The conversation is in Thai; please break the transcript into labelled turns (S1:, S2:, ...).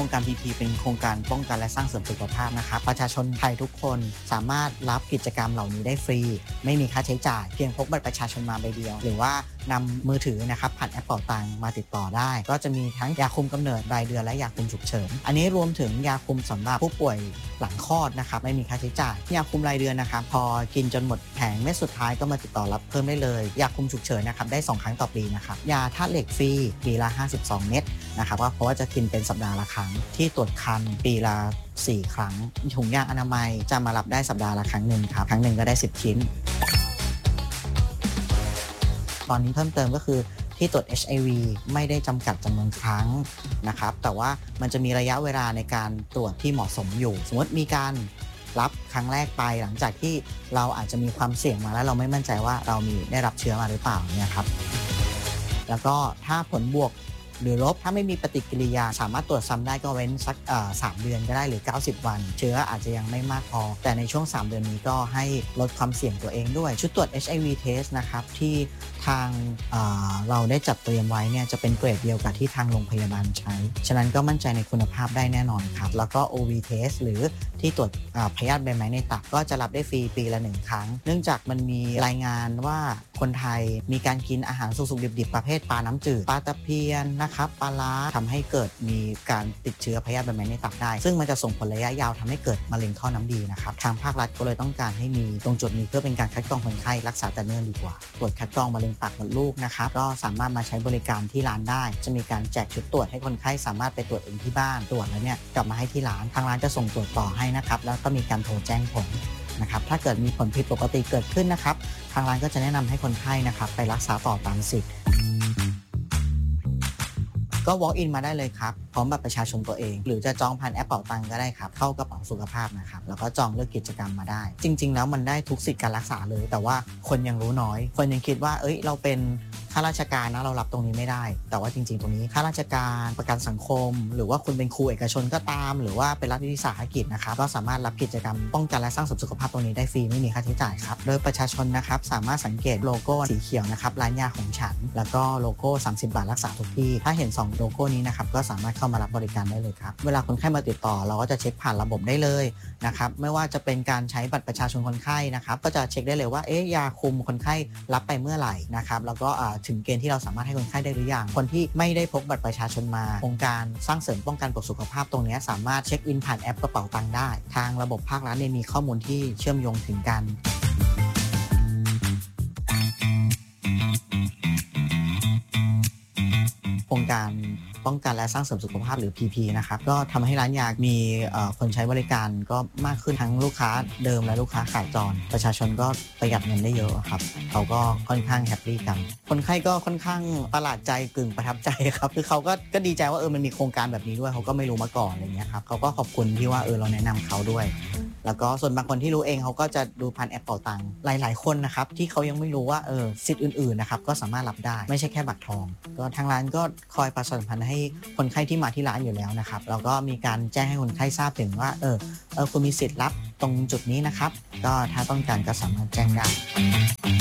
S1: รงการ PP เป็นโครงการป้องกันและสร้างเสริมสุขภาพนะครับประชาชนไทยทุกคนสามารถรับกิจกรรมเหล่านี้ได้ฟรีไม่มีค่าใช้จ่ายเพียงพกบัตรประชาชนมาใบเดียวหรือว่านำมือถือนะครับผ่านแอปเป๋าตังมาติดต่อได้ก็จะมีทั้งยาคุมกำเนิดรายเดือนและยาคุมฉุกเฉินอันนี้รวมถึงยาคุมสำหรับผู้ป่วยหลังคลอดนะครับไม่มีค่าใช้จ่ายยาคุมรายเดือนนะครับพอกินจนหมดแผงเม็ดสุดท้ายก็มาติดต่อรับเพิ่มได้เลยยาคุมฉุกเฉินนะครับได้2ครั้งต่อปีนะครับยาธาตุเหล็กฟรีปีละ52 เม็ดนะครับเพราะว่าจะกินเป็นสัปดาห์ละครั้งที่ตรวจคันปีละ4 ครั้งถุงยางอนามัยจะมารับได้สัปดาห์ละครั้งหนึ่งครับครั้งหนึ่งก็ได้10 ชิ้นตอนนี้เพิ่มเติมก็คือที่ตรวจ HIV ไม่ได้จำกัดจำนวนครั้งนะครับแต่ว่ามันจะมีระยะเวลาในการตรวจที่เหมาะสมอยู่สมมติมีการรับครั้งแรกไปหลังจากที่เราอาจจะมีความเสี่ยงมาแล้วเราไม่มั่นใจว่าเราได้รับเชื้อมาหรือเปล่าเนี่ยครับแล้วก็ถ้าผลบวกหรือลบถ้าไม่มีปฏิกิริยาสามารถตรวจซ้ำได้ก็เว้นสัก3 เดือนก็ได้หรือ90 วันเชื้ออาจจะยังไม่มากพอแต่ในช่วง3 เดือนนี้ก็ให้ลดความเสี่ยงตัวเองด้วยชุดตรวจ HIV test นะครับที่ทางเราได้จัดเตรียมไว้เนี่ยจะเป็นเกรดเดียวกับที่ทางโรงพยาบาลใช้ฉะนั้นก็มั่นใจในคุณภาพได้แน่นอนครับแล้วก็ OV test หรือที่ตรวจพยาธิใบไม้ในตับก็จะรับได้ฟรีปีละ1 ครั้งเนื่องจากมันมีรายงานว่าคนไทยมีการกินอาหารสุกๆดิบๆประเภทปลาน้ำจืดปลาตะเพียนนะครับปลาล้าทำให้เกิดมีการติดเชื้อพยาธิใบไม้ในตับได้ซึ่งมันจะส่งผลระยะยาวทำให้เกิดมะเร็งท่อน้ำดีนะครับทางภาครัฐก็เลยต้องการให้มีตรงจุดนี้เพื่อเป็นการคัดกรองคนไข้รักษาแต่เนิ่นดีกว่าตรวจคัดกรองมะเร็งปากมดลูกนะครับก็สามารถมาใช้บริการที่ร้านได้จะมีการแจกชุดตรวจให้คนไข้สามารถไปตรวจเองที่บ้านตรวจแล้วเนี่ยกลับมาให้ที่ร้านทางร้านจะส่งตรวจต่อให้นะครับแล้วก็มีการโทรแจ้งผลนะครับถ้าเกิดมีผลผิดปกติเกิดขึ้นนะครับทางร้านก็จะแนะนำให้คนไข้นะครับไปรักษาต่อตามสิทธิ์ก็ walk in มาได้เลยครับพร้อมบัตรประชาชนตัวเองหรือจะจองผ่านแอปเป๋าตังก็ได้ครับเข้ากระเป๋าสุขภาพนะครับแล้วก็จองเลือกกิจกรรมมาได้จริงๆแล้วมันได้ทุกสิทธิการรักษาเลยแต่ว่าคนยังรู้น้อยคนยังคิดว่าเราเป็นข้าราชการนะเรารับตรงนี้ไม่ได้แต่ว่าจริงๆตรงนี้ข้าราชการประกันสังคมหรือว่าคุณเป็นครูเอกชนก็ตามหรือว่าเป็นรัฐวิสาหกิจนะครับก็สามารถรับกิจกรรมป้องกันและสร้างเสริมสุขภาพตรงนี้ได้ฟรีไม่มีค่าใช้จ่ายครับโดยประชาชนนะครับสามารถสังเกตโลโก้สีเขียวนะครับร้านยาของฉันแล้วก็โลโก้30 บาทรักษาทุกที่ถ้าเห็น2โลโก้นี้นะครับก็สามารถเข้ามารับบริการได้เลยครับเวลาคนไข้มาติดต่อเราก็จะเช็คผ่านระบบได้เลยนะครับไม่ว่าจะเป็นการใช้บัตรประชาชนคนไข้นะครับก็จะเช็คได้เลยว่ายาคุมคนไข้รับไปเมื่อไหร่นะครับแล้วก็ถึงเกณฑ์ที่เราสามารถให้คนไข้ได้หรือยังคนที่ไม่ได้พกบัตรประชาชนมาโครงการสร้างเสริมป้องกันปกสุขภาพตรงนี้สามารถเช็คอินผ่านแอปกระเป๋าตังค์ได้ทางระบบภาครัฐมีข้อมูลที่เชื่อมโยงถึงกันโครงการป้องกันและสร้างเสริมสุขภาพหรือ PP นะครับก็ทำให้ร้านยามีคนใช้บริการก็มากขึ้นทั้งลูกค้าเดิมและลูกค้าขาจรประชาชนก็ประหยัดเงินได้เยอะครับเขาก็ค่อนข้างแฮปปี้กันคนไข้ก็ค่อนข้างประหลาดใจกึ่งประทับใจครับคือเขาก็ดีใจว่ามันมีโครงการแบบนี้ด้วยเขาก็ไม่รู้มาก่อนอะไรเงี้ยครับเขาก็ขอบคุณที่ว่าเราแนะนำเขาด้วยแล้วก็ส่วนบางคนที่รู้เองเขาก็จะดูผ่านแอปเป๋าตังค์หลายๆคนนะครับที่เขายังไม่รู้ว่าสิทธิ์อื่นๆนะครับก็สามารถรับได้ไม่ใช่แค่บัตรทองก็ทางร้านก็คอยประชาสัมพันธ์ให้คนไข้ที่มาที่ร้านอยู่แล้วนะครับแล้วก็มีการแจ้งให้คนไข้ทราบถึงว่าคุณมีสิทธิ์รับตรงจุดนี้นะครับก็ถ้าต้องการก็สามารถแจ้งได้